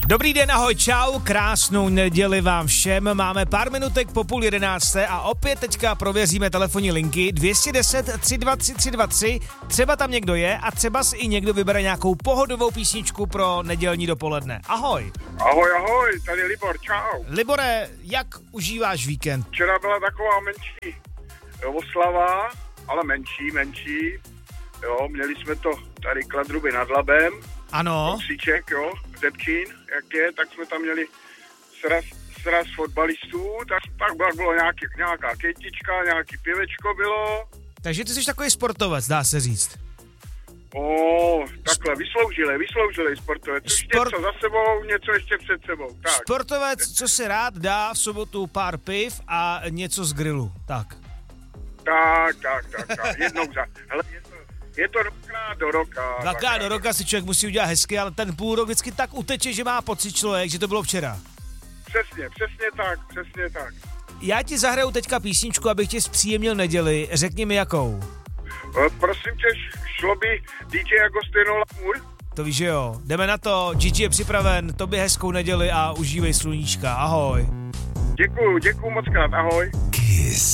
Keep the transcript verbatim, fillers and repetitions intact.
Dobrý den, ahoj, čau, krásnou neděli vám všem. Máme pár minutek po půl jedenácté a opět teďka prověříme telefonní linky dvě jedna nula tři dva tři tři dva tři. Třeba tam někdo je a třeba si i někdo vybere nějakou pohodovou písničku pro nedělní dopoledne. Ahoj. Ahoj, ahoj, tady Libor, čau. Libore, jak užíváš víkend? Včera byla taková menší oslava, ale menší, menší. Jo, měli jsme to tady Kladruby nad Labem. Ano. Koksíček, jo, Řepčín, jak je, tak jsme tam měli sraz, sraz fotbalistů, tak pak bylo nějaký, nějaká kytička, nějaký pivečko bylo. Takže ty jsi takový sportovec, dá se říct. O, takhle, vysloužili, vysloužili sportovec. Už Sport... něco za sebou, něco ještě před sebou. Tak. Sportovec, co si rád dá v sobotu pár piv a něco z grilu, tak. Tak, tak, tak, tak, jednou za... Hele, je to, je to dvakrát do roka. Dvakrát do roka si člověk musí udělat hezky, ale ten půl rok vždycky tak uteče, že má pocit člověk, že to bylo včera. Přesně, přesně tak, přesně tak. Já ti zahraju teďka písničku, abych ti zpříjemnil neděli. Řekni mi jakou. E, prosím tě, šlo by D J Agostino Lamour? To víš, že jo. Jdeme na to, Gigi je připraven, tobě hezkou neděli a užívej sluníčka. Ahoj. Děkuju, děkuju moc krát, ahoj. Kiss.